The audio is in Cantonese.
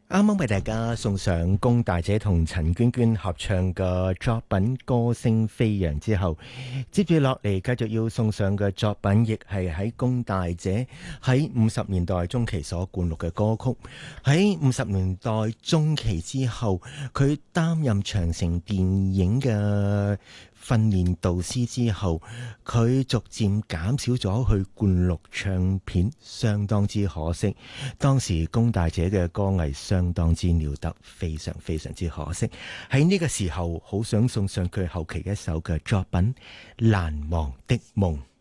啱啱為大家送上龔大姐同陳娟娟合唱嘅作品《歌聲飛揚》之後，接住落嚟繼續要送上嘅作品，亦係喺龔大姐喺50年代中期所灌錄嘅歌曲。喺50年代中期之後，佢擔任長城電影嘅訓練導師之後，佢逐漸減少咗去灌錄唱片，相當之可惜。當時龔大姐嘅歌藝相當之了得，非常非常之可惜。喺呢個時候，好想送上佢後期一首嘅作品《難忘的夢》。